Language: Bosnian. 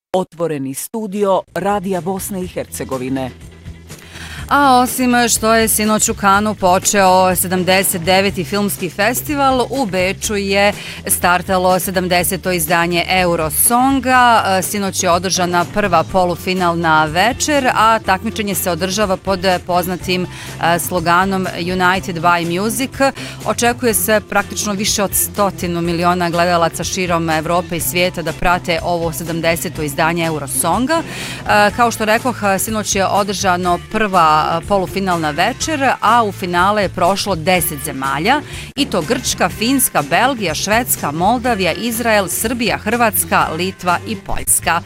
Otvoreni studio Radija Bosne i Hercegovine. A osim što je sinoć u Kanu počeo 79. filmski festival, u Beču je startalo 70. izdanje Eurosonga. Sinoć je održana prva polufinalna večer, a takmičenje se održava pod poznatim sloganom United by Music. Očekuje se praktično više od 100 miliona gledalaca širom Evrope i svijeta da prate ovo 70. izdanje Eurosonga. Kao što rekoh, sinoć je održano prva polufinalna večer, a u finale je prošlo 10 zemalja, i to Grčka, Finska, Belgija, Švedska, Moldavija, Izrael, Srbija, Hrvatska, Litva i Poljska.